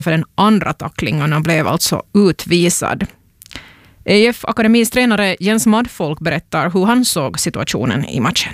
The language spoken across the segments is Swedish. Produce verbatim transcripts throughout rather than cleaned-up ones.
för den andra tacklingen och blev alltså utvisad. E F Akademis tränare Jens Madfolk berättar hur han såg situationen i matchen.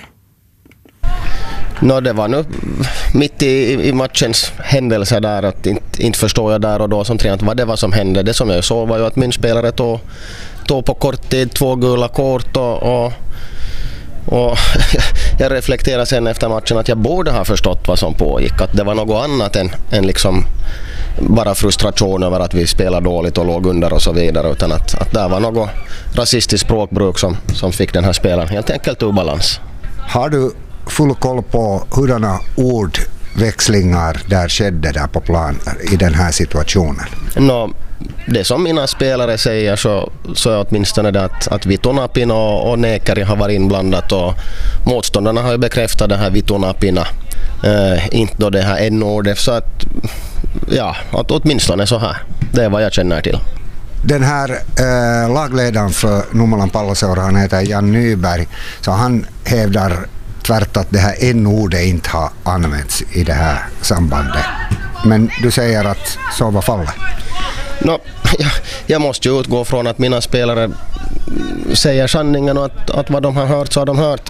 No, det var nu mitt i, i matchens händelse där att inte, inte förstår jag där och då som tränare vad det var som hände. Det som jag såg var ju att min spelare tog, tog på kort tid två gula kort och, och, och jag reflekterar sen efter matchen att jag borde ha förstått vad som pågick. Att det var något annat än, än liksom bara frustration över att vi spelar dåligt och låg under och så vidare, utan att, att det var något rasistiskt språkbruk som, som fick den här spelaren helt enkelt ur balans. Har du full koll på hurdana ordväxlingar där skedde där på plan i den här situationen? No, det som mina spelare säger så, så är åtminstone det att, att Vitunapin och, och Nekari har varit inblandat och motståndarna har ju bekräftat det här Vitunapina, eh, inte då det här n-ordet, så att ja, att åtminstone så här. Det är vad jag känner till. Den här eh, lagledaren för Nummelan Palloseura, han heter Jan Nyberg, så han hävdar tvärt att det här n-ordet inte har använts i det här sambandet. Men du säger att så var fallet? No, jag, jag måste ju utgå från att mina spelare säger sanningen och att, att vad de har hört så har de hört.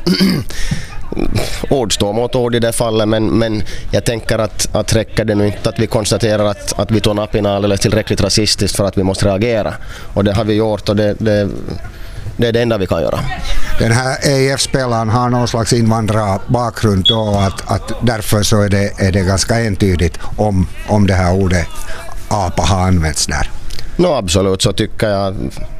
Ord står mot ord i det fallet, men, men jag tänker att, att räcker det nu inte att vi konstaterar att, att Vitunapina är alldeles tillräckligt rasistiskt för att vi måste reagera. Och det har vi gjort och det, det, det är det enda vi kan göra. Den här E F-spelaren har någon slags invandrarbakgrund då, att, att därför så är det, är det ganska entydigt om, om det här ordet apa har använts där. No, absolut så tycker jag.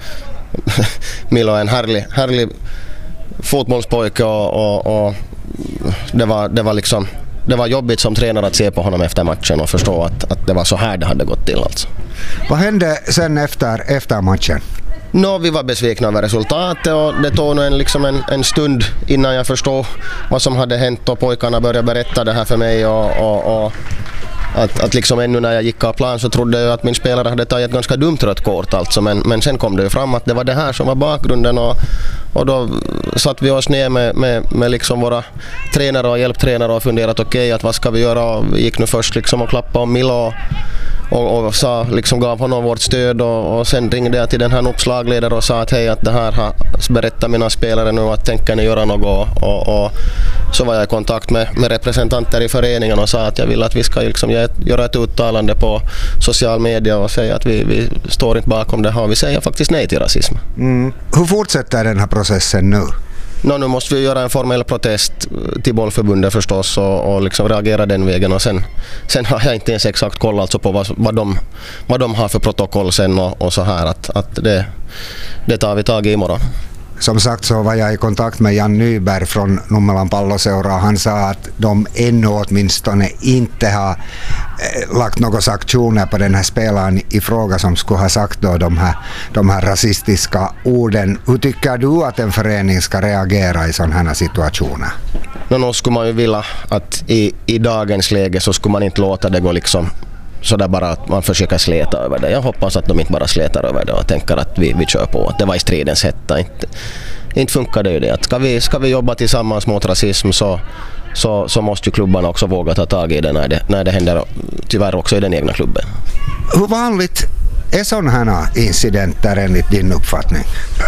Milo är en härlig, härlig fotbollspojke och, och, och det, var, det, var liksom, det var jobbigt som tränare att se på honom efter matchen och förstå att, att det var så här det hade gått till. Alltså. Vad hände sen efter, efter matchen? No, vi var besvikna över resultatet och det tog en, liksom en, en stund innan jag förstod vad som hade hänt och pojkarna började berätta det här för mig och, och, och Att, att liksom ännu när jag gick av plan så trodde jag att min spelare hade tagit ett ganska dumt rött kort alltså, men, men sen kom det ju fram att det var det här som var bakgrunden och, och då satt vi oss ner med, med, med liksom våra tränare och hjälptränare och funderat okej okay, att vad ska vi göra, och vi gick nu först liksom och klappade om Milo och, och sa, liksom gav honom vårt stöd och, och sen ringde jag till den här uppslagledaren och sa att hej, att det här har berättat mina spelare nu att tänker ni göra något och, och så var jag i kontakt med, med representanter i föreningen och sa att jag vill att vi ska liksom ge, göra ett uttalande på social media och säga att vi, vi står inte bakom det här, vi säger faktiskt nej till rasism. Mm. Hur fortsätter den här processen nu? No, nu måste vi göra en formell protest till bollförbundet förstås och, och liksom reagera den vägen och sen, sen har jag inte ens exakt koll alltså på vad, vad, de, vad de har för protokoll sen och, och så här att, att det, det tar vi tag i imorgon. Som sagt så var jag i kontakt med Jan Nyberg från Nummelan Palloseura. Han sa att de ännu åtminstone inte har eh, lagt några sanktioner på den här spelaren i fråga som skulle ha sagt då de här, de här rasistiska orden. Hur tycker du att en förening ska reagera i sådana här situationer? No, nu skulle man ju vilja att i, i dagens läge så skulle man inte låta det gå liksom så där bara att man försöker sleta över det. Jag hoppas att de inte bara sletar över det och tänker att vi, vi kör på. Att det var i stridens hetta. Inte, inte funkar det ju det. Att ska, vi, ska vi jobba tillsammans mot rasism så, så, så måste ju klubbarna också våga ta tag i det när, det när det händer tyvärr också i den egna klubben. Hur vanligt är sådana här incidenter enligt din uppfattning?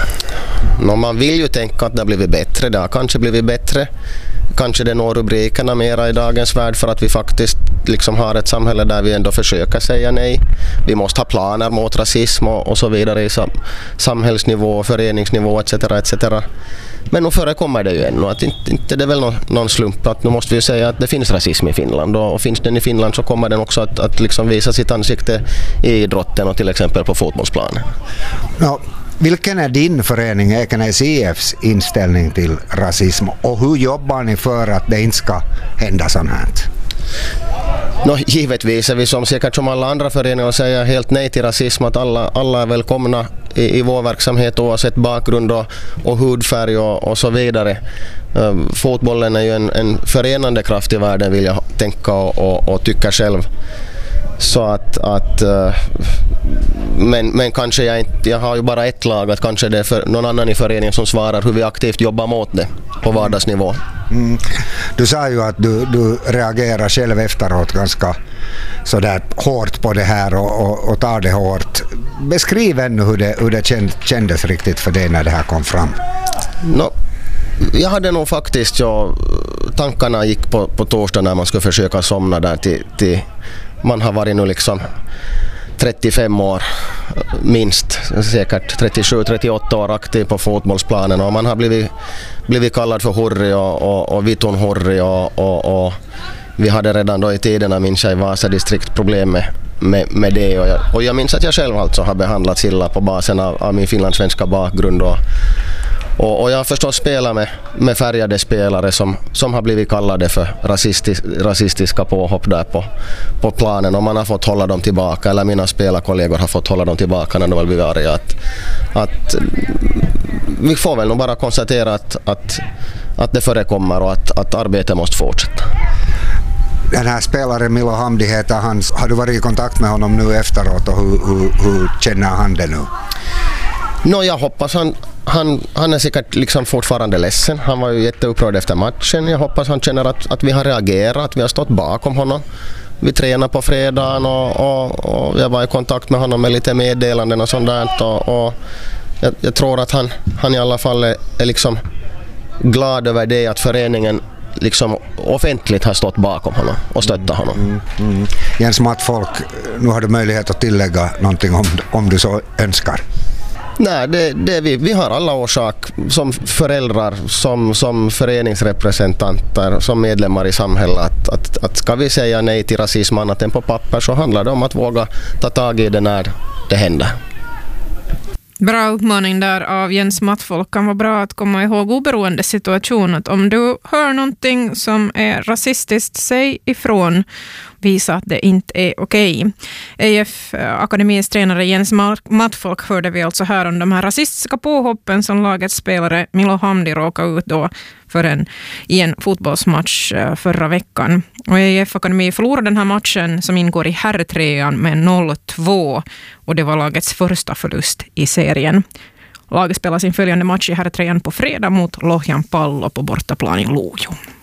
No, man vill ju tänka att det har blivit bättre. Det har kanske blivit bättre. Kanske det når rubrikerna mera i dagens värld för att vi faktiskt liksom har ett samhälle där vi ändå försöker säga nej. Vi måste ha planer mot rasism och, och så vidare i sam- samhällsnivå, föreningsnivå et cetera et cetera. Men nu förekommer det ju ännu att inte, inte det är väl någon, någon slump att nu måste vi säga att det finns rasism i Finland och, och finns den i Finland så kommer den också att, att liksom visa sitt ansikte i idrotten och till exempel på fotbollsplanen. Ja. Vilken är din förening Ekenäs I F:s inställning till rasism och hur jobbar ni för att det inte ska hända sånt här? No, givetvis är vi som säkert som alla andra föreningar och säger helt nej till rasism, att alla, alla är välkomna i, i vår verksamhet oavsett bakgrund och, och hudfärg och, och så vidare. Uh, fotbollen är ju en, en förenande kraft i världen vill jag tänka och, och, och tycka själv. Så att, att men, men kanske jag inte, jag har ju bara ett lag, att kanske det är för någon annan i föreningen som svarar hur vi aktivt jobbar mot det på vardagsnivå. Mm. Du sa ju att du, du reagerar själv efteråt ganska sådär hårt på det här och, och, och tar det hårt. Beskriv ännu hur det, hur det kändes riktigt för dig när det här kom fram. No, jag hade nog faktiskt, ja, tankarna gick på, på torsdag när man skulle försöka somna där till, till man har varit nu liksom trettiofem år minst, säkert trettiosju trettioåtta år aktiv på fotbollsplanen, och man har blivit, blivit kallad för hurri och, och, och vitun hurri och, och, och vi hade redan då i tiderna, minns jag, i Vasa distrikt problem med, med, med det, och jag, och jag minns att jag själv alltså har behandlats illa på basen av, av min finlandssvenska bakgrund, och Och, och jag har förstås spelat med, med färgade spelare som, som har blivit kallade för rasistis, rasistiska påhopp där på, på planen, och man har fått hålla dem tillbaka, eller mina spelarkollegor har fått hålla dem tillbaka när de har blivit arga. Att, att, vi får väl nog bara konstatera att, att, att det förekommer och att, att arbetet måste fortsätta. Den här spelaren Milo Hamdi heter han. Har du varit i kontakt med honom nu efteråt, och hur, hur, hur känner han det nu? No, jag hoppas han, han, han är säkert liksom fortfarande ledsen. Han var ju jätteupprörd efter matchen. Jag hoppas han känner att, att vi har reagerat, att vi har stått bakom honom. Vi tränar på fredagen och, och, och jag var i kontakt med honom med lite meddelanden och sånt där. Och, och jag, jag tror att han, han i alla fall är, är liksom glad över det, att föreningen liksom offentligt har stått bakom honom och stöttat honom. Mm, mm. Jens Mattfolk, nu har du möjlighet att tillägga någonting om, om du så önskar. Nej, det, det vi, vi har alla orsak som föräldrar, som, som föreningsrepresentanter, som medlemmar i samhället, att, att, att ska vi säga nej till rasism annat än på papper, så handlar det om att våga ta tag i det när det händer. Bra uppmaning där av Jens Mattfolk. Kan vara bra att komma ihåg oberoende situation, att om du hör någonting som är rasistiskt, säg ifrån. Visa att det inte är okej. A F Akademis tränare Jens Mattfolk hörde vi alltså här om de här rasistiska påhoppen som lagets spelare Milo Hamdi råkade ut då för en, i en fotbollsmatch förra veckan. Och A F Akademi förlorade den här matchen som ingår i herrtrean med noll två, och det var lagets första förlust i serien. Laget spelar sin följande match i herrtrean på fredag mot Lohjan Pallo på bortaplan i Lojo.